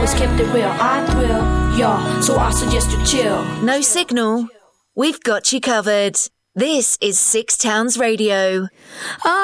always kept it real. I thrill, y'all, so I suggest you chill. No signal? We've got you covered. This is Six Towns Radio.